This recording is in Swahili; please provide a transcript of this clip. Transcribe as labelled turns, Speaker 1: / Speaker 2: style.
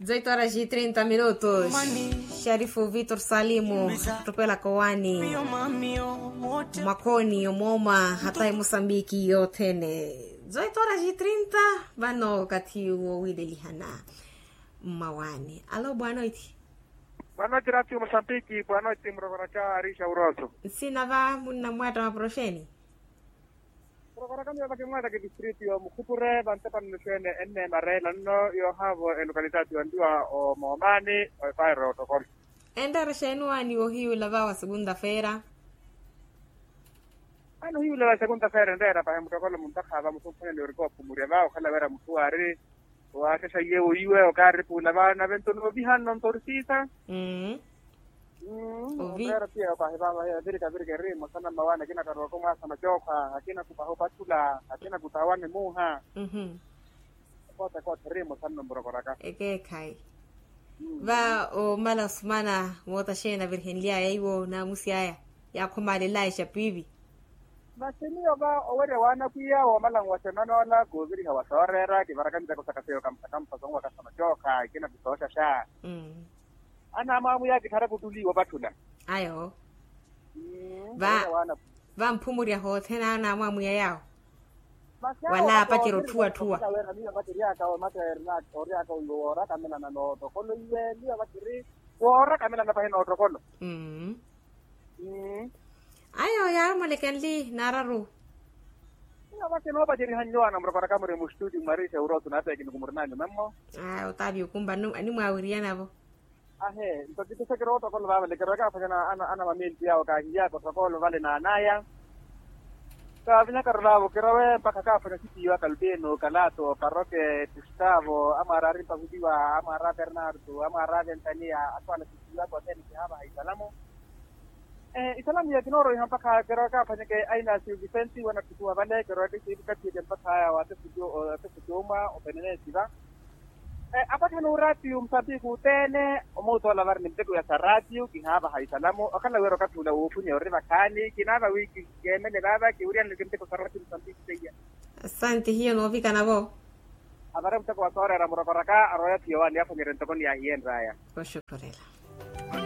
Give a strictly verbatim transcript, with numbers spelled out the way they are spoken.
Speaker 1: dezoito horas e trinta minutos. Sharifu Vitor Salimu tupela kowani Makoni Omoma hata Mosambiki yotene. dezoito horas e trinta vano kati uwile lihana mawani. Alo, boa noite.
Speaker 2: Boa noite, Rádio Moçambique. Boa noite, Mrogoracha Arisha Uroso.
Speaker 1: Sina va muna mwata maprosheni.
Speaker 2: Mrogoracha mi avake mwata ke distrito yo Mukupure bantepa nushene enne marela no yo havo e localitati wandiwa o Momani o Fairo Otokol.
Speaker 1: Enda reshenu wani wo hiu lava wa segunda feira.
Speaker 2: Ano hiu lava segunda feira ndera pa mutokolo muntakha mutumfune ni riko pumuria ba khala vera mutuari wa kesha yewo iwe o kari pula ba na vento no bihan non torsita.
Speaker 1: Mhm.
Speaker 2: Mm,
Speaker 1: Ovi.
Speaker 2: Era pia pa baba ya dirika dirika rimo sana mawana kina karo ko ngasa na joka akina kupaho patula akina kutawane muha
Speaker 1: Mhm.
Speaker 2: kota kota rimo sana mrokoraka
Speaker 1: Eke kai. Va o mala sumana mota shena virhenlia yaiwo na musiaya ya komale laisha pivi.
Speaker 2: masini yoba owere wana pia o malang wasenano la goziri hawasorera ki barakan ta ko sakaseo kam sakam pasong wakasa na joka kina bisosha sha
Speaker 1: Mhm.
Speaker 2: ana mamu ya kitara kutuli wa batula
Speaker 1: Ayo.
Speaker 2: Mm,
Speaker 1: Va-
Speaker 2: owere wana
Speaker 1: Va mpumuria hotena na mwamu ya yao.
Speaker 2: Masiao
Speaker 1: Wala
Speaker 2: wako
Speaker 1: apatiro
Speaker 2: waziri
Speaker 1: tua
Speaker 2: kwa
Speaker 1: tua.
Speaker 2: kufika wera niya batiria ka o materna oria ka ngora kamena na no tokolo iwe niya batiri ora kamena na pahino tokolo.
Speaker 1: Mhm.
Speaker 2: Mm.
Speaker 1: Ayo ya molekenli nararu.
Speaker 2: Niya batino batiri hanyo na mrapara kamure mu studio marisha urotu na ta kinu kumurnani memmo.
Speaker 1: Ah, otabi ukumba nu ani mwawiriana bo.
Speaker 2: Ahe, to kitu sa kiro tokolo ba le kiro ka pa na ana ana mamenti yao ka hiya ko tokolo vale na anaya. Ka vinya karlavo kirawe mpaka ka fa kiti wa Calvino Calato Parroque Gustavo amarari pagudiwa amara Bernardo amara Ventania atwala kiti wa kwa tena hapa haisalamu. Eh, isalamu ya kinoro ihan paka kiro ka fa ke aina si Vicente wana kutua vale kiro ke si kati ya mpaka ya watu studio o studio ma openene siba. Eh, apata no radio msabiku tene omoto la varni mteko ya radio kihaba haisalamu akala wero katula ufunya ore bakani kinaba wiki gemene baba kiuria ni mteko sa radio msabiku teya
Speaker 1: Asante, hiyo novika na bo.
Speaker 2: abara mteko wa sore ra murakaraka aroya tiwani hapo nyerentoko ni ya hien raya
Speaker 1: Kwa shukrela.